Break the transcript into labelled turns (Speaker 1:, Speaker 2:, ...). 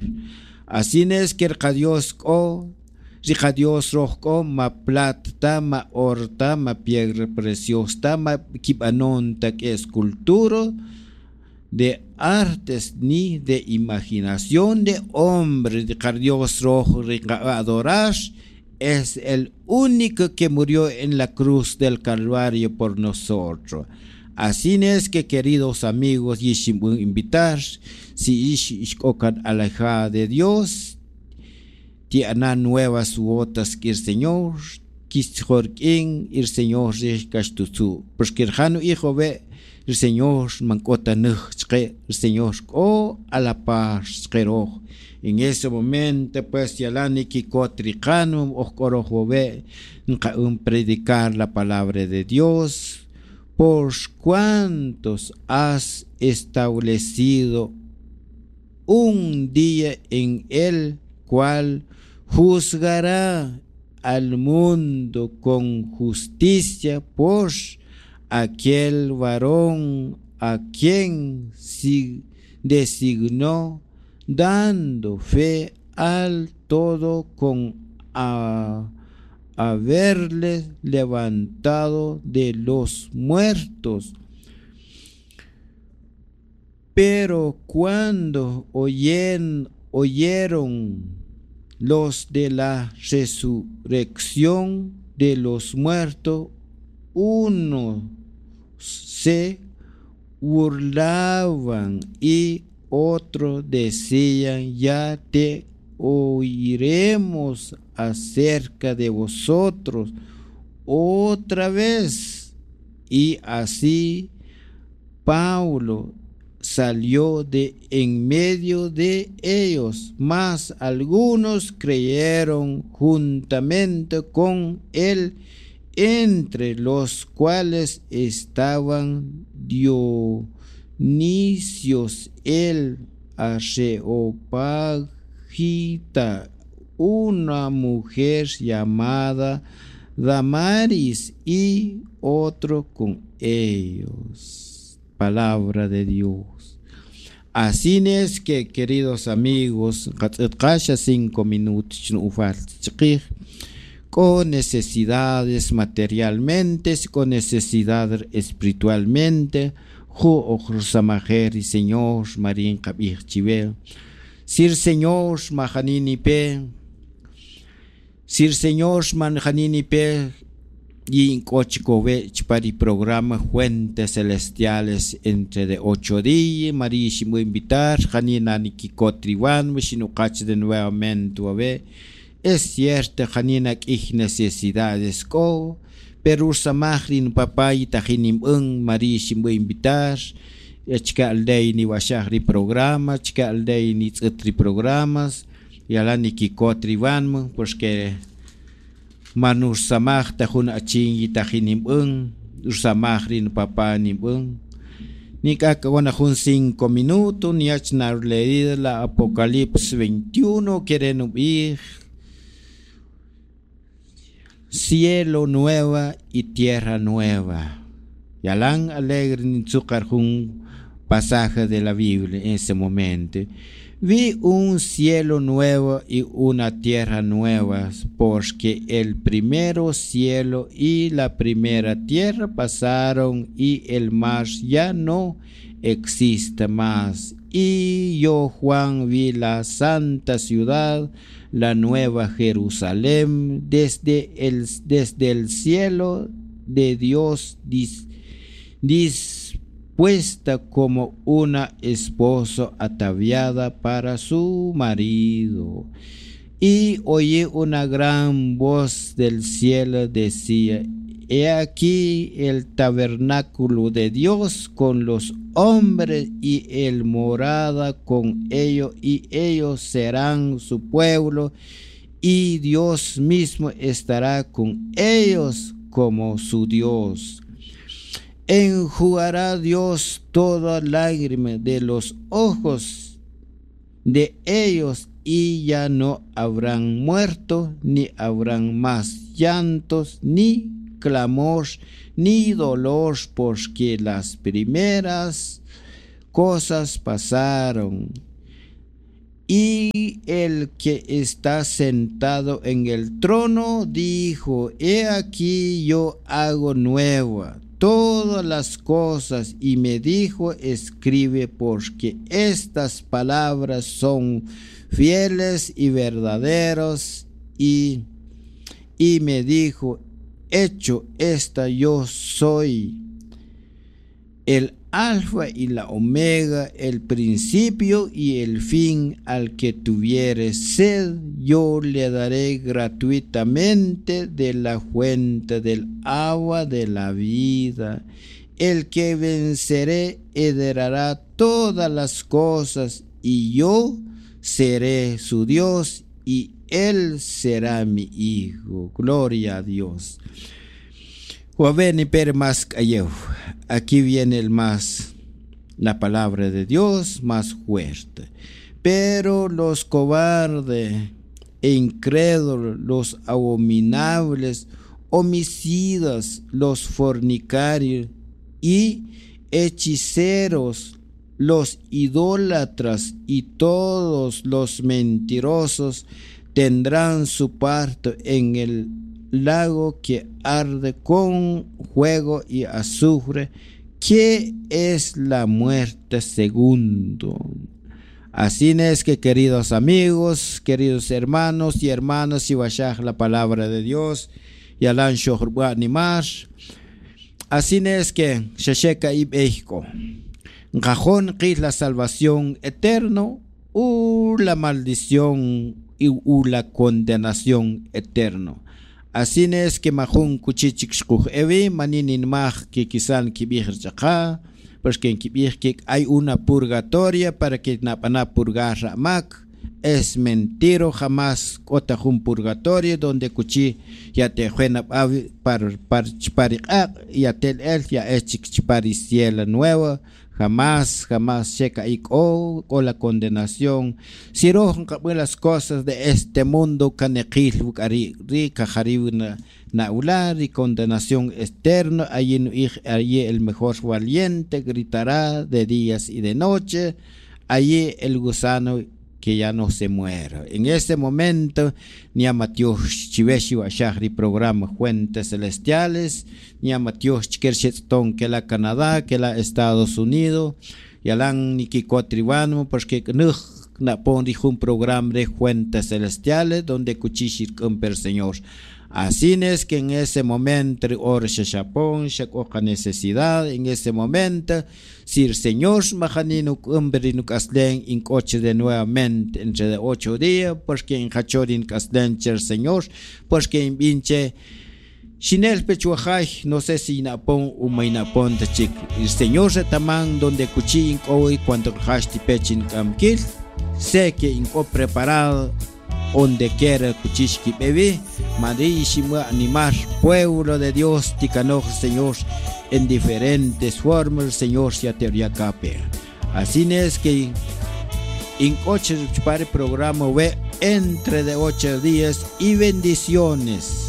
Speaker 1: Así es que Dios o Dios rojo ma plata, ma horta, ma piedra preciosa, ma kibanonta que escultura de artes ni de imaginación de hombre de Dios rojo adorar es el único que murió en la cruz del Calvario por nosotros. Así es que, queridos amigos, yishim invitar, si ishkokan alejada de Dios, tiana nuevas otras que el Señor, kishorkin, el Señor reshkastusu, porque el hijo ve, el Señor mancota nuchke, el Señor a la paz, quero. En ese momento, pues, yalani kikotricano, oscorojo ve, predicar la palabra de Dios. Por cuantos has establecido un día en el cual juzgará al mundo con justicia por aquel varón a quien designó, dando fe al todo con haberle levantado de los muertos. Pero cuando oyeron los de la resurrección de los muertos, unos se burlaban y otros decían: ya te oiremos acerca de vosotros otra vez. Y así Pablo salió de en medio de ellos, mas algunos creyeron juntamente con él, entre los cuales estaban Dionisios el Areopagita, una mujer llamada Damaris, y otro con ellos. Palabra de Dios. Así es que, queridos amigos, 5 minutos con necesidades materialmente, con necesidades espiritualmente, y Señor Marín Kabir Chivel, Sir Señor Mahanini Pe, Sir Señor Mahanini Pe, y en Cochicobe, para el programa Fuentes Celestiales entre de 8 días, María Shimu invitar, Hanina Nikikotriwan, Mishinukach de nuevamente, es cierto, Hanina ich necesidades ko, pero Samahrin papá y Tajinim María Shimu invitar, Chika aldei ni washahri programa, Chika aldei ni tzitri programas, y ala Nikikotriwan, porque Manur samah tahun achingi tahinim ursamahrin papa nim ni kakawana jun 5 minutos ni achnar leída la Apocalipsis 21 quieren ir cielo nueva y tierra nueva. Yalan alegre ni tsukar jun pasaje de la Biblia en ese momento. Vi un cielo nuevo y una tierra nueva, porque el primero cielo y la primera tierra pasaron y el mar ya no existe más. Y yo, Juan, vi la santa ciudad, la nueva Jerusalén, desde el cielo de Dios puesta como una esposa ataviada para su marido. Y oí una gran voz del cielo decía: he aquí el tabernáculo de Dios con los hombres, y él morada con ellos, y ellos serán su pueblo, y Dios mismo estará con ellos como su Dios. Enjugará Dios toda lágrima de los ojos de ellos, y ya no habrán muertos, ni habrán más llantos, ni clamor, ni dolor, porque las primeras cosas pasaron. Y el que está sentado en el trono dijo: He aquí yo hago nueva todas las cosas, y me dijo: escribe, porque estas palabras son fieles y verdaderos. Y me dijo: hecho está, yo soy el alfa y la omega, el principio y el fin. Al que tuviere sed, yo le daré gratuitamente de la fuente del agua de la vida. El que vencere heredará todas las cosas, y yo seré su Dios, y él será mi hijo. Gloria a Dios. Aquí viene la palabra de Dios más fuerte. Pero los cobardes e incrédulos, los abominables, homicidas, los fornicarios y hechiceros, los idólatras y todos los mentirosos tendrán su parte en el lago que arde con fuego y azufre, que es la muerte segundo. Así es que, queridos amigos, queridos hermanos y hermanas, y vayaj la palabra de Dios, y alan shohrba animar. Así es que shesheka y México, cajón que es la salvación eterna, u la maldición y la condenación eterna. Así es que majun kuchichik shkuj evi maninin maj que kisan kibir chaka, porque en kibir que hay una purgatoria para que napana purgar ramak. Es mentiro, jamás otajun purgatorio donde kuchi ya te juena para ya tel el ya es chikchipari cielo nuevo. Jamás checa o la condenación. Si rojan las cosas de este mundo, canekil rica jaribna naular y condenación externa. Allí el mejor valiente gritará de días y de noche. Allí el gusano que ya no se muera. En este momento, ni a Matios Chiveshi Shahri programa Fuentes Celestiales, ni a Matios Chikercheton que la Canadá, que la Estados Unidos, y alan ni Kikotribano, porque na pon un programa de Fuentes Celestiales, donde cuchichir per Señor. Así es que en ese momento, ahora se chapón, se coja necesidad, en ese momento, si el Señor majanino cumberino caslen en coche de nuevamente entre de 8 días, porque en hachorin caslen el Señor, porque en vinche, Shinel pechuajay, no sé si napon o mainapon de chic, el Señor se taman donde cuchillo hoy cuando hashti pechin camquil, sé que inco preparado, donde quiera cuchishki bebé, madrísimo animar, pueblo de Dios, ticanojo Señor, en diferentes formas, Señor, se ateoría cape. Así es que en coche para el programa ve entre de 8 días y bendiciones.